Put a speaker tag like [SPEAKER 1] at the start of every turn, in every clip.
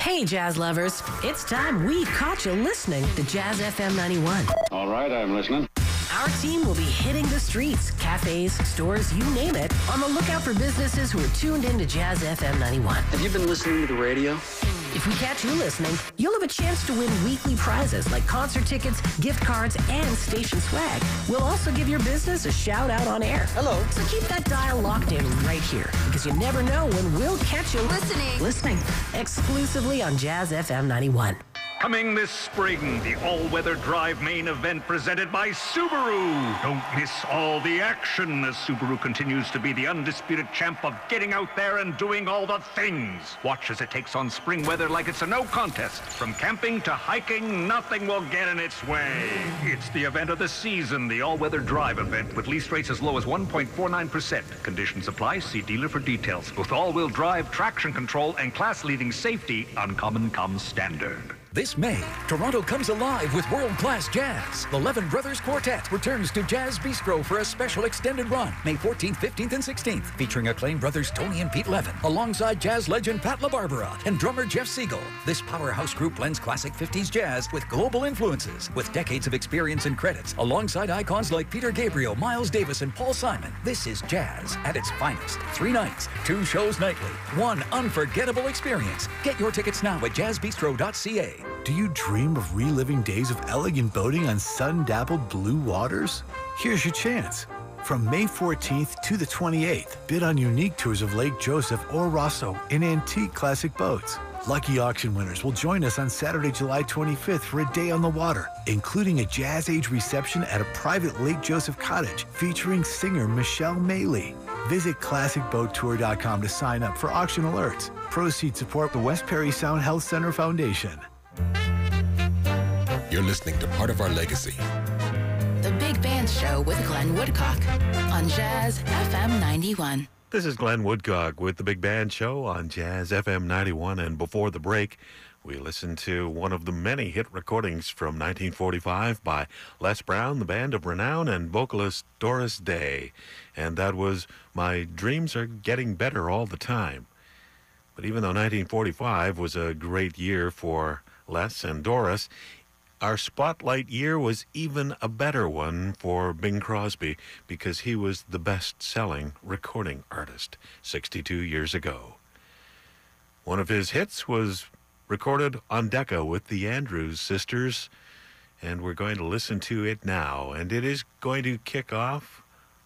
[SPEAKER 1] Hey, jazz lovers. It's time we caught you listening to Jazz FM 91.
[SPEAKER 2] All right, I'm listening.
[SPEAKER 1] Our team will be hitting the streets, cafes, stores, you name it, on the lookout for businesses who are tuned in to Jazz FM 91.
[SPEAKER 3] Have you been listening to the radio?
[SPEAKER 1] If we catch you listening, you'll have a chance to win weekly prizes like concert tickets, gift cards, and station swag. We'll also give your business a shout out on air.
[SPEAKER 3] Hello.
[SPEAKER 1] So keep that dial locked in right here, because you never know when we'll catch you listening exclusively on Jazz FM 91.
[SPEAKER 4] Coming this spring, the all-weather drive main event presented by Subaru. Don't miss all the action as Subaru continues to be the undisputed champ of getting out there and doing all the things. Watch as it takes on spring weather like it's a no contest. From camping to hiking, nothing will get in its way. It's the event of the season, the all-weather drive event with lease rates as low as 1.49%. Conditions apply. See dealer for details. With all-wheel drive, traction control, and class-leading safety, Uncommon comes standard.
[SPEAKER 5] This May, Toronto comes alive with world-class jazz. The Levin Brothers Quartet returns to Jazz Bistro for a special extended run, May 14th, 15th, and 16th, featuring acclaimed brothers Tony and Pete Levin, alongside jazz legend Pat LaBarbera and drummer Jeff Siegel. This powerhouse group blends classic 50s jazz with global influences, with decades of experience and credits, alongside icons like Peter Gabriel, Miles Davis, and Paul Simon. This is jazz at its finest. 3 nights, 2 shows nightly, 1 unforgettable experience. Get your tickets now at jazzbistro.ca.
[SPEAKER 6] Do you dream of reliving days of elegant boating on sun-dappled blue waters? Here's your chance. From May 14th to the 28th, bid on unique tours of Lake Joseph or Rosso in antique classic boats. Lucky auction winners will join us on Saturday, July 25th for a day on the water, including a Jazz Age reception at a private Lake Joseph cottage featuring singer Michelle Maley. Visit ClassicBoatTour.com to sign up for auction alerts. Proceeds support the West Perry Sound Health Center Foundation.
[SPEAKER 7] You're listening to Part of Our Legacy.
[SPEAKER 8] The Big Band Show with Glenn Woodcock on Jazz FM 91.
[SPEAKER 9] This is Glenn Woodcock with the Big Band Show on Jazz FM 91. And before the break, we listened to one of the many hit recordings from 1945 by Les Brown, the Band of Renown, and vocalist Doris Day. And that was My Dreams Are Getting Better All the Time. But even though 1945 was a great year for Les and Doris, our spotlight year was even a better one for Bing Crosby, because he was the best-selling recording artist 62 years ago. One of his hits was recorded on Decca with the Andrews Sisters, and we're going to listen to it now. And it is going to kick off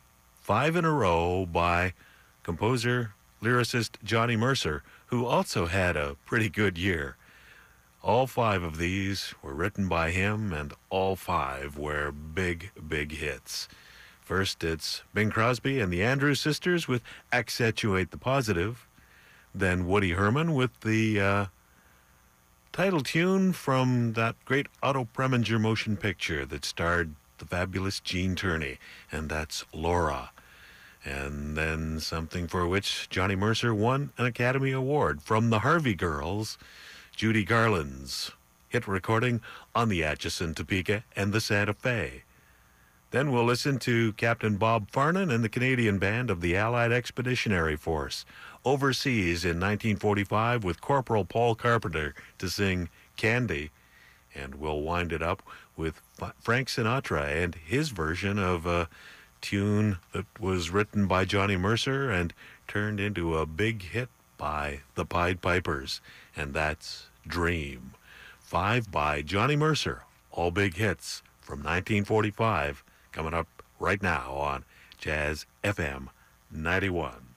[SPEAKER 9] 5 in a row by composer, lyricist Johnny Mercer, who also had a pretty good year. All 5 of these were written by him, and all 5 were big, big hits. First, it's Bing Crosby and the Andrews Sisters with Accentuate the Positive. Then Woody Herman with the title tune from that great Otto Preminger motion picture that starred the fabulous Gene Tierney, and that's Laura. And then something for which Johnny Mercer won an Academy Award from the Harvey Girls, Judy Garland's hit recording on the Atchison, Topeka, and the Santa Fe. Then we'll listen to Captain Bob Farnan and the Canadian Band of the Allied Expeditionary Force, overseas in 1945 with Corporal Paul Carpenter to sing Candy. And we'll wind it up with Frank Sinatra and his version of a tune that was written by Johnny Mercer and turned into a big hit by the Pied Pipers, and that's Dream. 5 by Johnny Mercer, all big hits from 1945, coming up right now on Jazz FM 91.